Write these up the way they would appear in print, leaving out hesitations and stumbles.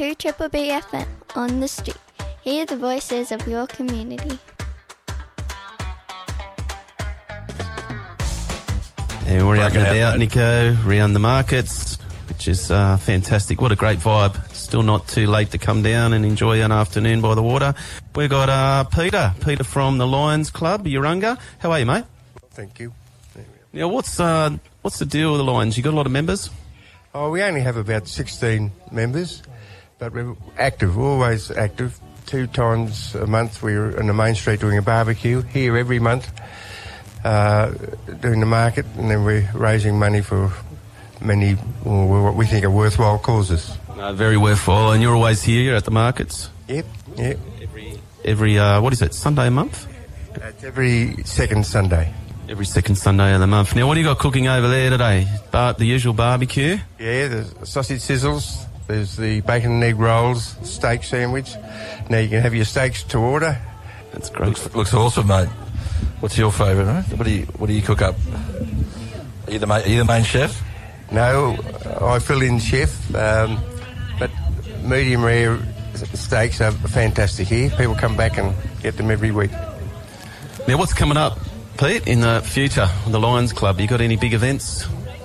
to Triple B FM on the street. Hear the voices of your community. And we're out and about, Nico, around the markets, which is fantastic. What a great vibe. Still not too late to come down and enjoy an afternoon by the water. We've got Peter from the Lions Club, Urunga. How are you, mate? Thank you. Now, what's the deal with the Lions? You got a lot of members? Oh, we only have about 16 members, but we're active, always active. 2 times a month we're in the main street doing a barbecue, here every month, doing the market, and then we're raising money for many, what we think are worthwhile causes. Very worthwhile, and you're always here at the markets? Yep. Every what is it, Sunday a month? It's every second Sunday. Every second Sunday of the month. Now, what do you got cooking over there today? The usual barbecue? Yeah, there's sausage sizzles, there's the bacon and egg rolls, steak sandwich. Now you can have your steaks to order. That's great. Looks awesome, mate. What's your favourite, right? What do you cook up? Are you the main chef? No, I fill in chef, but medium rare steaks are fantastic here. People come back and get them every week. Now, what's coming up, Pete, in the future, the Lions Club? You got any big events?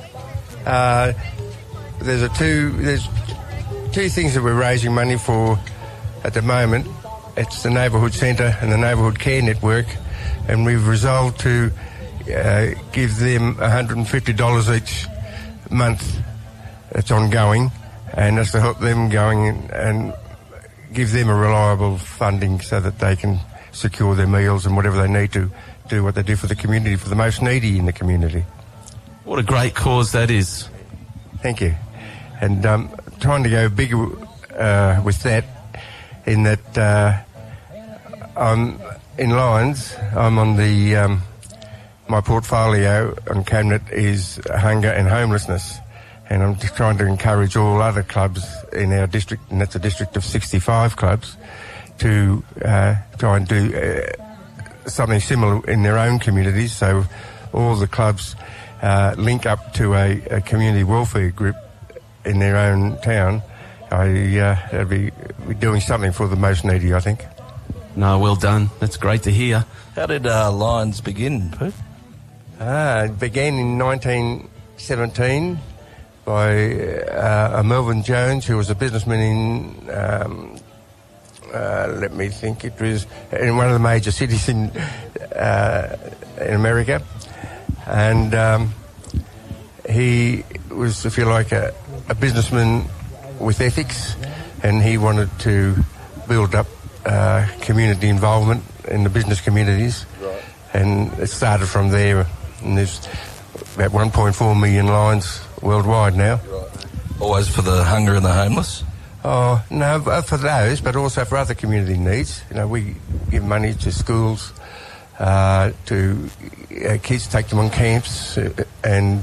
There's two things that we're raising money for at the moment. It's the Neighbourhood Centre and the Neighbourhood Care Network, and we've resolved to give them $150 each month. It's ongoing, and that's to help them going and give them a reliable funding so that they can secure their meals and whatever they need to do what they do for the community, for the most needy in the community. What a great cause that is. Thank you. And trying to go bigger with that, in that I'm in Lions, I'm on the my portfolio on cabinet is hunger and homelessness, and I'm just trying to encourage all other clubs in our district, and that's a district of 65 clubs, to try and do something similar in their own communities. So all the clubs link up to a community welfare group in their own town. We're doing something for the most needy, I think. No, well done. That's great to hear. How did Lions begin, Pete? It began in 1917 by a Melvin Jones, who was a businessman in, let me think, it was in one of the major cities in America. And he was, if you like, a businessman with ethics, and he wanted to build up community involvement in the business communities. Right. And it started from there, and there's about 1.4 million Lions worldwide now. Right. Always for the hunger and the homeless? Oh, no, for those, but also for other community needs. You know, we give money to schools, to kids, take them on camps, and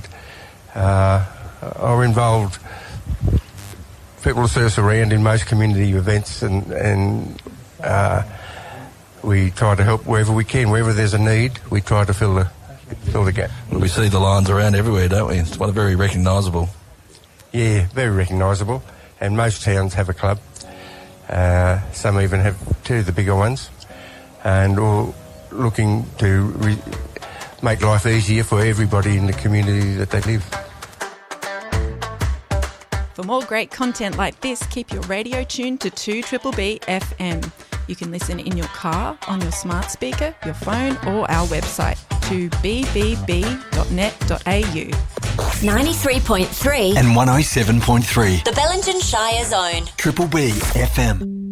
are involved. People serve us around in most community events, and we try to help wherever we can. Wherever there's a need, we try to fill the gap. Well, we see the Lions around everywhere, don't we? It's very recognisable. Yeah, very recognisable. And most towns have a club. Some even have 2, the bigger ones, and all looking to make life easier for everybody in the community that they live. For more great content like this, keep your radio tuned to 2BBB FM. You can listen in your car, on your smart speaker, your phone, or our website, 2bbb.net.au. 93.3 and 107.3. The Bellingen Shire Zone. Triple B FM.